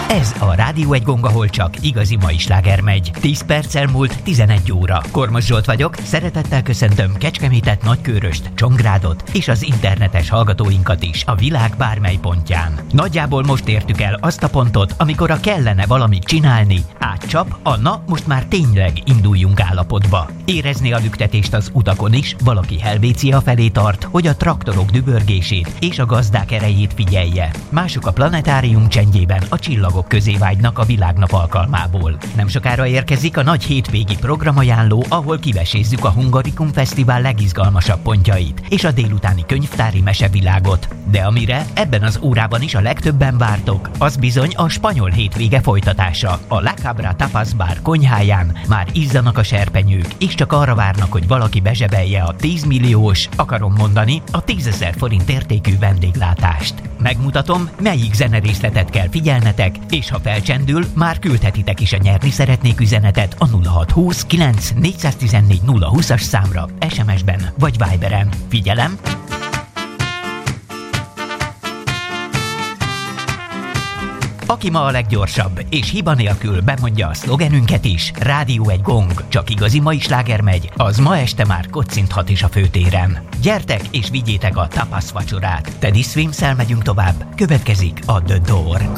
Ez a Rádió Egy Gong, ahol csak igazi mai sláger megy. 10 perccel múlt 11 óra. Kormos Zsolt vagyok, szeretettel köszöntöm Kecskemétet, Nagykőröst, Csongrádot és az internetes hallgatóinkat is a világ bármely pontján. Nagyjából most értük el azt a pontot, amikor a kellene valamit csinálni, átcsap a na most már tényleg induljunk állapotba. Érezni a lüktetést az utakon is, valaki Helvécia felé tart, hogy a traktorok dübörgését és a gazdák erejét figyelje. Mások a planetárium csendjében a csillagok közé vágynak a világnap alkalmából. Nem sokára érkezik a nagy hétvégi programajánló, ahol kivesézzük a Hungarikum Fesztivál legizgalmasabb pontjait és a délutáni könyvtári mesevilágot. De amire ebben az órában is a legtöbben vártok, az bizony a spanyol hétvége folytatása. A La Cabra Tapas Bar konyháján már izzanak a serpenyők, és csak arra várnak, hogy valaki bezsebelje a 10 milliós, akarom mondani, a 10 000 forint értékű vendéglátást. Megmutatom, melyik zenerészletet kell figyelnetek, és ha felcsendül, már küldhetitek is a nyerni szeretnék üzenetet a 0620 9 414 020-as számra, SMS-ben vagy Viberen. Figyelem! Aki ma a leggyorsabb és hiba nélkül bemondja a szlogenünket is, Rádió Egy Gong, csak igazi mai sláger megy, az ma este már kocinthat is a főtéren. Gyertek és vigyétek a tapas vacsorát. Teddy Swims-el megyünk tovább. Következik a The Door.